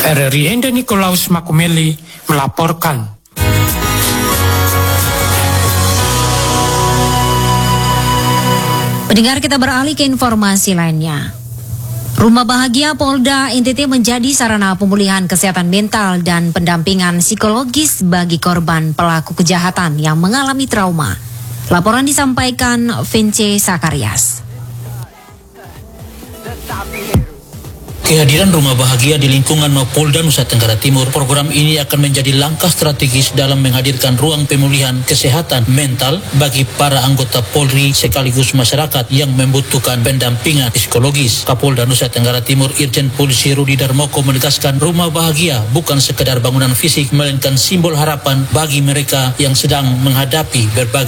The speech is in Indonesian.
RRI Enda Nikolaus Makumeli melaporkan. Pendengar, kita beralih ke informasi lainnya. Rumah Bahagia Polda NTT menjadi sarana pemulihan kesehatan mental dan pendampingan psikologis bagi korban pelaku kejahatan yang mengalami trauma. Laporan disampaikan Vince Sakarias. Kehadiran Rumah Bahagia di lingkungan Mapolda Nusa Tenggara Timur, program ini akan menjadi langkah strategis dalam menghadirkan ruang pemulihan kesehatan mental bagi para anggota Polri sekaligus masyarakat yang membutuhkan pendampingan psikologis. Kapolda Nusa Tenggara Timur Irjen Polisi Rudi Darmoko menegaskan Rumah Bahagia bukan sekedar bangunan fisik, melainkan simbol harapan bagi mereka yang sedang menghadapi berbagai